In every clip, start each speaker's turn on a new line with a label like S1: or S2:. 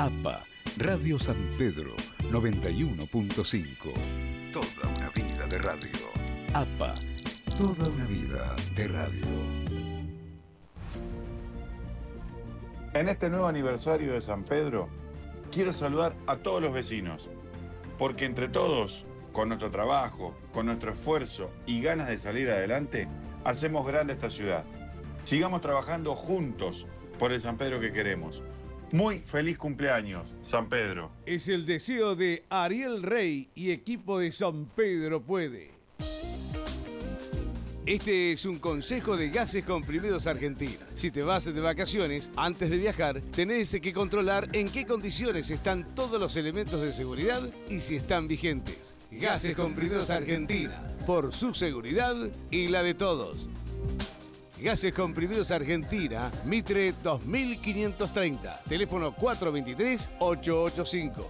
S1: APA, Radio San Pedro, 91.5. Toda una vida de radio. APA, toda una vida de radio.
S2: En este nuevo aniversario de San Pedro, quiero saludar a todos los vecinos, porque entre todos, con nuestro trabajo, con nuestro esfuerzo y ganas de salir adelante, hacemos grande esta ciudad. Sigamos trabajando juntos por el San Pedro que queremos. Muy feliz cumpleaños, San Pedro.
S3: Es el deseo de Ariel Rey y equipo de San Pedro Puede. Este es un consejo de Gases Comprimidos Argentina. Si te vas de vacaciones, antes de viajar, tenés que controlar en qué condiciones están todos los elementos de seguridad y si están vigentes. Gases Comprimidos Argentina, por su seguridad y la de todos. Gases Comprimidos Argentina, Mitre 2530, teléfono 423-885.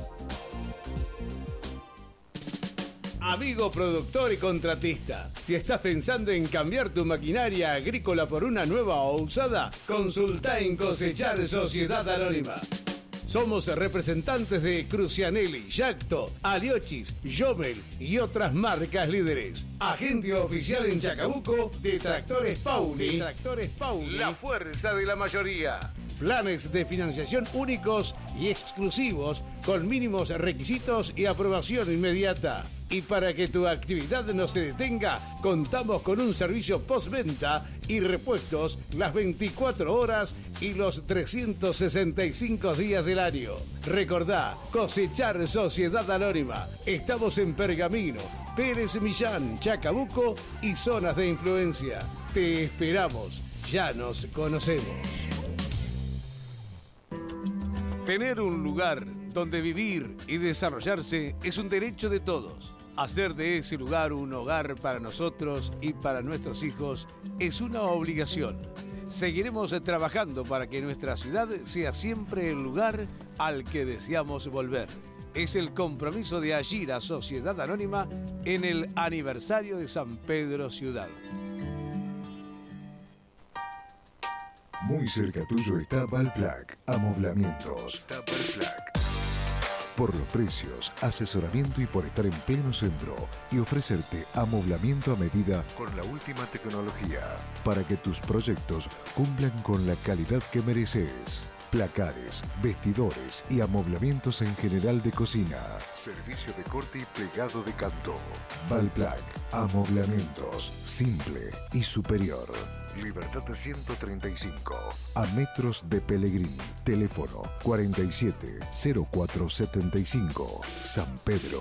S3: Amigo productor y contratista, si estás pensando en cambiar tu maquinaria agrícola por una nueva o usada, consulta en Cosechar Sociedad Anónima. Somos representantes de Crucianelli, Yacto, Aliochis, Jomel y otras marcas líderes. Agente oficial en Chacabuco de Tractores Pauli. La fuerza de la mayoría. Planes de financiación únicos y exclusivos con mínimos requisitos y aprobación inmediata. Y para que tu actividad no se detenga, contamos con un servicio postventa y repuestos las 24 horas y los 365 días del año. Recordá, Cosechar Sociedad Anónima. Estamos en Pergamino, Pérez Millán, Chacabuco y zonas de influencia. Te esperamos. Ya nos conocemos. Tener un lugar donde vivir y desarrollarse es un derecho de todos. Hacer de ese lugar un hogar para nosotros y para nuestros hijos es una obligación. Seguiremos trabajando para que nuestra ciudad sea siempre el lugar al que deseamos volver. Es el compromiso de Ayira Sociedad Anónima en el aniversario de San Pedro Ciudad.
S4: Muy cerca tuyo está Valplac, Amoblamientos. Por los precios, asesoramiento y por estar en pleno centro y ofrecerte amoblamiento a medida con la última tecnología para que tus proyectos cumplan con la calidad que mereces. Placares, vestidores y amoblamientos en general de cocina. Servicio de corte y plegado de canto. Valplac, Amoblamientos, simple y superior. Libertad 135, a metros de Pellegrini. Teléfono 470475, San Pedro.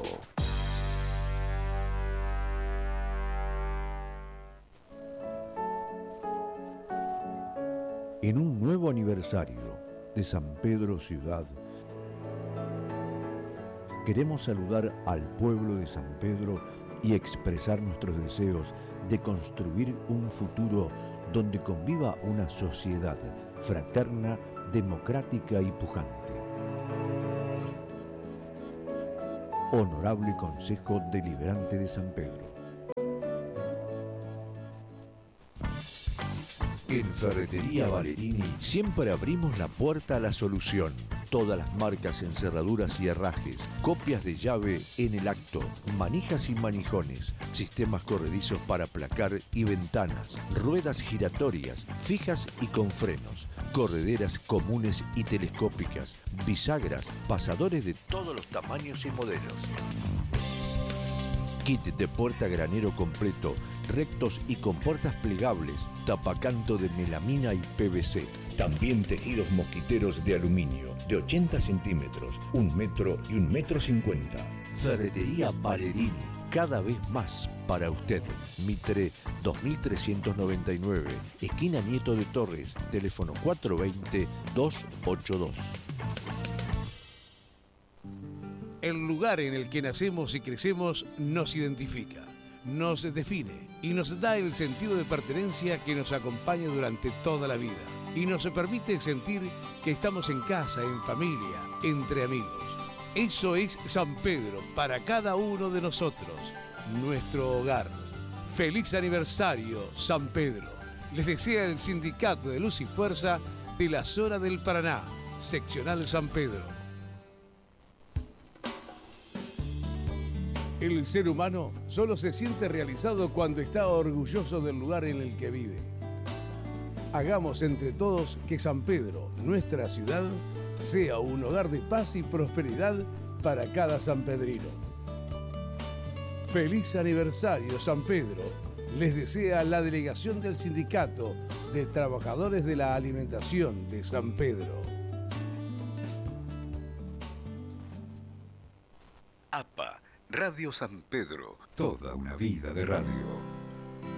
S5: En un nuevo aniversario de San Pedro Ciudad, queremos saludar al pueblo de San Pedro y expresar nuestros deseos de construir un futuro donde conviva una sociedad fraterna, democrática y pujante. Honorable Consejo Deliberante de San Pedro. En Ferretería Valerini siempre abrimos la puerta a la solución. Todas las marcas en cerraduras y herrajes, copias de llave en el acto, manijas y manijones, sistemas corredizos para placar y ventanas, ruedas giratorias, fijas y con frenos, correderas comunes y telescópicas, bisagras, pasadores de todos los tamaños y modelos. Kit de puerta granero completo, rectos y con puertas plegables, tapacanto de melamina y PVC. También tejidos mosquiteros de aluminio, de 80 centímetros, 1 metro y 1,50 m. Ferretería Valerini, cada vez más para usted. Mitre 2399, esquina Nieto de Torres, teléfono 420-282.
S3: El lugar en el que nacemos y crecemos nos identifica, nos define y nos da el sentido de pertenencia que nos acompaña durante toda la vida y nos permite sentir que estamos en casa, en familia, entre amigos. Eso es San Pedro para cada uno de nosotros, nuestro hogar. ¡Feliz aniversario, San Pedro! Les desea el Sindicato de Luz y Fuerza de la Zona del Paraná. Seccional San Pedro. El ser humano solo se siente realizado cuando está orgulloso del lugar en el que vive. Hagamos entre todos que San Pedro, nuestra ciudad, sea un hogar de paz y prosperidad para cada sanpedrino. ¡Feliz aniversario, San Pedro! Les desea la delegación del Sindicato de Trabajadores de la Alimentación de San Pedro.
S1: APA, Radio San Pedro, toda una vida de radio.